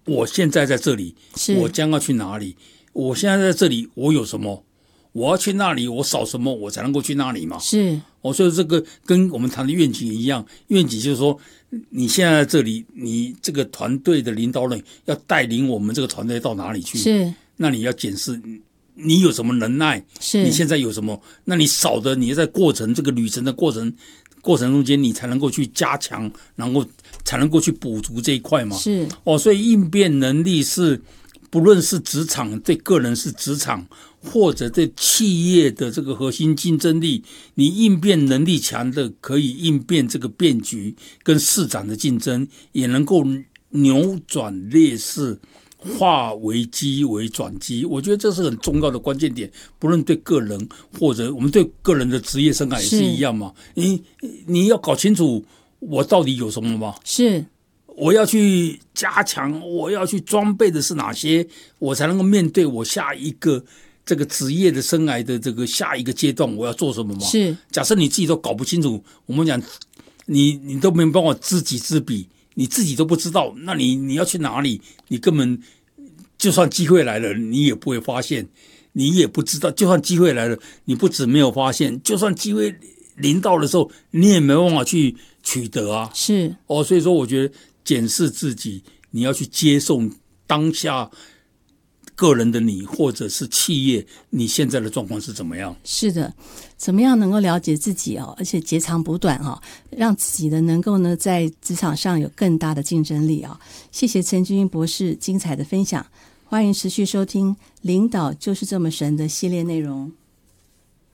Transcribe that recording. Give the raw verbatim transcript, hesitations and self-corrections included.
我现在在这里，我将要去哪里？我现在在这里，我有什么？我要去那里，我少什么，我才能够去那里嘛？ 是， 哦，所以这个跟我们谈的愿景一样，愿景就是说，你现在在这里，你这个团队的领导人要带领我们这个团队到哪里去？ 是， 那你要检视你有什么能耐， 是， 你现在有什么？那你少的，你在过程这个旅程的过程过程中间，你才能够去加强，然后才能够去补足这一块嘛？ 是， 哦，所以应变能力是。不论是职场对个人是职场，或者对企业的这个核心竞争力，你应变能力强的，可以应变这个变局跟市场的竞争，也能够扭转劣势，化危机为转机。我觉得这是很重要的关键点，不论对个人或者我们对个人的职业生涯也是一样嘛。你你要搞清楚我到底有什么嘛？ 是。 我要去加强，我要去装备的是哪些，我才能够面对我下一个这个职业的生涯的这个下一个阶段，我要做什么嘛？ 是。 假设你自己都搞不清楚，我们讲你你都没办法知己知彼，你自己都不知道，那你你要去哪里？你根本就算机会来了，你也不会发现，你也不知道。就算机会来了，你不止没有发现，就算机会临到的时候，你也没办法去取得啊。 是哦，所以说我觉得。检视自己，你要去接受当下个人的你，或者是企业你现在的状况是怎么样？ 是的，怎么样能够了解自己哦，而且截长补短哦，让自己的能够呢在职场上有更大的竞争力啊、哦！谢谢陈君英博士精彩的分享，欢迎持续收听《领导就是这么神》的系列内容。